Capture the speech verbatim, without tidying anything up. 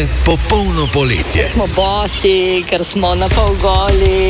je popolno poletje. Smo bosi, ker smo na pol goli,